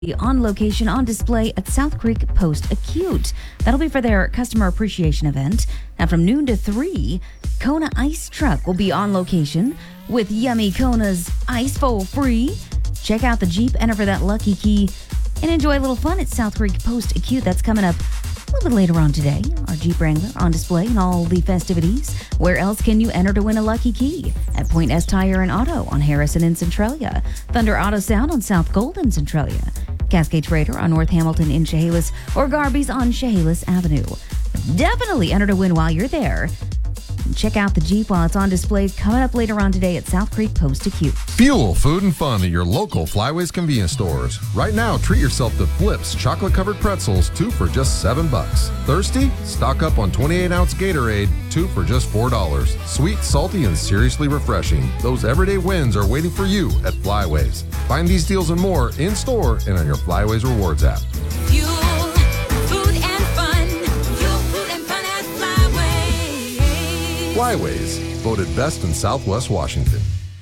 On location, on display at South Creek Post Acute. That'll be for their customer appreciation event. Now from noon to 3, Kona Ice Truck will be on location with yummy Kona's ice for free. Check out the Jeep, enter for that lucky key, and enjoy a little fun at South Creek Post Acute. That's coming up a little bit later on today. Our Jeep Wrangler on display in all the festivities. Where else can you enter to win a lucky key? At Point S Tire and Auto on Harrison and Centralia. Thunder Auto Sound on South Gold and Centralia. Cascade Freighter on North Hamilton in Chehalis, or Garby's on Chehalis Avenue. Definitely enter to win while you're there. Check out the Jeep while it's on display coming up later on today at South Creek Post Acute. Fuel, food, and fun at your local Flyways convenience stores. Right now, treat yourself to Flips chocolate-covered pretzels, 2 for just $7. Thirsty? Stock up on 28-ounce Gatorade, 2 for just $4. Sweet, salty, and seriously refreshing. Those everyday wins are waiting for you at Flyways. Find these deals and more in-store and on your Flyways Rewards app. Fuel, food, and fun. Fuel, food, and fun at Flyways. Flyways, voted best in Southwest Washington.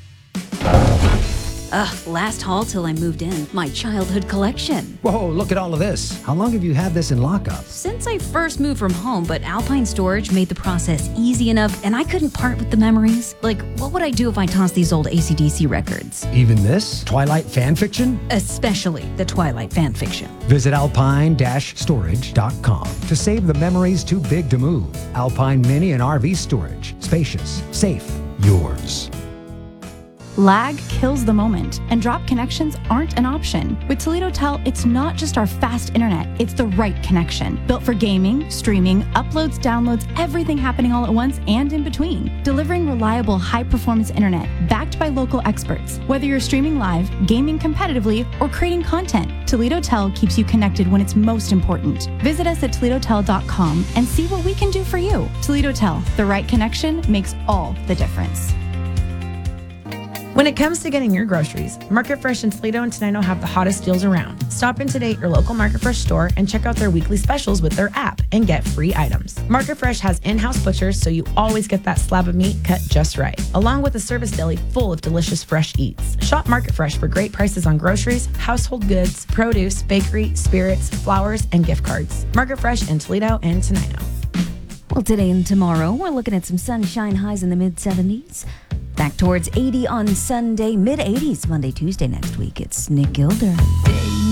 Last haul till I moved in. My childhood collection. Whoa, look at all of this. How long have you had this in lockup? Since I first moved from home, but Alpine Storage made the process easy enough, and I couldn't part with the memories. Like, what would I do if I tossed these old AC/DC records? Even this? Twilight fan fiction? Especially the Twilight fan fiction. Visit alpine-storage.com to save the memories too big to move. Alpine Mini and RV Storage. Spacious, safe, yours. Lag kills the moment, and drop connections aren't an option. With Toledo Tel, it's not just our fast internet, it's the right connection. Built for gaming, streaming, uploads, downloads, everything happening all at once and in between. Delivering reliable, high-performance internet backed by local experts. Whether you're streaming live, gaming competitively, or creating content, Toledo Tel keeps you connected when it's most important. Visit us at ToledoTel.com and see what we can do for you. Toledo Tel, the right connection makes all the difference. When it comes to getting your groceries, Market Fresh in Toledo and Tenino have the hottest deals around. Stop in today at your local Market Fresh store and check out their weekly specials with their app and get free items. Market Fresh has in-house butchers, so you always get that slab of meat cut just right, along with a service deli full of delicious fresh eats. Shop Market Fresh for great prices on groceries, household goods, produce, bakery, spirits, flowers, and gift cards. Market Fresh in Toledo and Tenino. Well, today and tomorrow, we're looking at some sunshine, highs in the mid-70s. Back towards 80 on Sunday, mid-80s Monday, Tuesday next week. It's Nick Gilder.